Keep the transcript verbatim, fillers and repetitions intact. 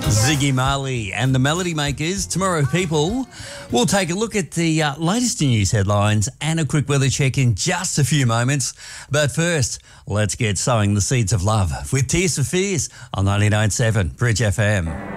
Ziggy Marley and the Melody Makers. Tomorrow, people, we'll take a look at the uh, latest news headlines and a quick weather check in just a few moments. But first, let's get sowing the seeds of love with Tears for Fears on ninety-nine point seven Bridge F M.